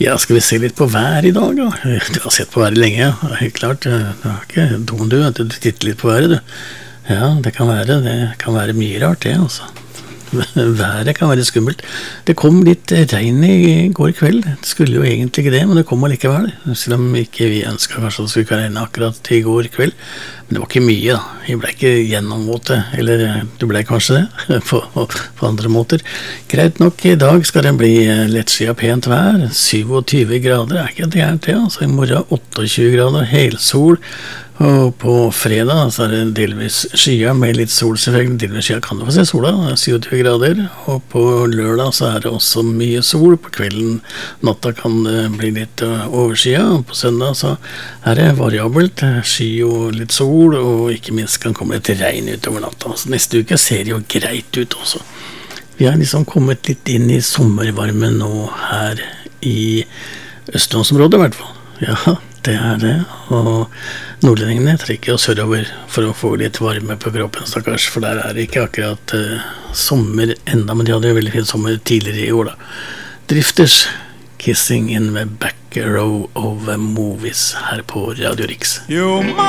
Ja, skal vi se litt på vær i dag da? Du har sett på været lenge, ja. Helt klart. Du er ikke dum du, at du titter litt på været du. Ja, det kan være mye rart det, altså. Været kan være skummelt. Det kom litt regn i går kveld. Det skulle jo egentlig ikke det, men det kom allikevel. Selv om ikke vi ønsket kanskje at det skulle regne akkurat i går kveld. Men det var ikke mye da. Jeg ble ikke gjennomvåte, eller du ble kanskje det, på andre måter. Greit nok, i dag skal det bli lettskyet pent vær. 27 grader, er ikke det gærent det, altså. I morgen 28 grader, helsol. Og på fredag så er det delvis skyer med litt sol selvfølgelig. Delvis skyer kan du få se sola, 27 grader. Og på lørdag så er det også mye sol. På kvelden, natta kan det bli litt overskyet. Og på søndag så er det variabelt, sky og litt sol. Og ikke minst kan komme litt regn utover natta. Så neste uke ser det jo greit ut også. Vi har liksom kommet litt inn i sommervarmen nå her i Østlandsområdet i hvert fall. Ja, det er det, og nordlendingene trekker jo sørover for å få litt varme på kroppen, stakkars, for der er det ikke akkurat sommer enda, men de hadde jo veldig fin sommer tidligere i år da. Drifters, Kissing in the Back Row of Movies her på Radio Rix.